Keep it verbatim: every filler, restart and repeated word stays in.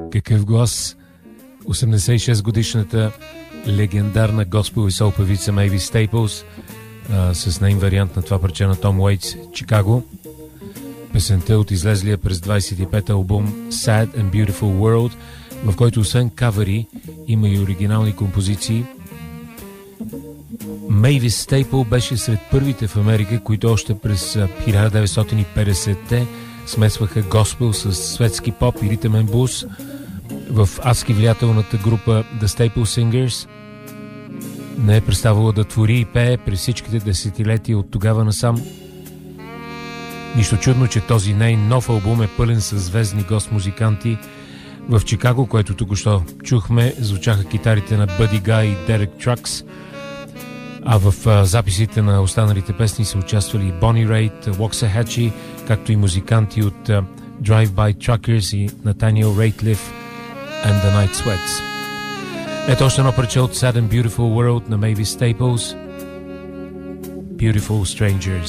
Какъв глас! осемдесет и шест годишната легендарна госпел и сол певица Мейви Стейплс а, с нейн вариант на това парче на Том Уейтс «Чикаго». Песента от излезлия през двайсет и пет албум Sad and Beautiful World, в който освен кавери има и оригинални композиции. Мейви Стейпл беше сред първите в Америка, които още през хиляда деветстотин и петдесетте смесваха госпел с светски поп и ритъмен блуз в адски влиятелната група The Staple Singers. Не е преставало да твори и пее през всичките десетилетия от тогава насам. Нищо чудно, че този нейн нов албум е пълен с звездни гост-музиканти. В Чикаго, което току-що чухме, звучаха китарите на Buddy Guy и Derek Trucks, а в а, записите на останалите песни са участвали Bonnie Raitt, Waxahachie, както и музиканти от а, Drive-By Truckers и Nathaniel Rateliff and the Night Sweats. Ето още едно парче от Sad and Beautiful World на Mavis Staples, Beautiful Strangers.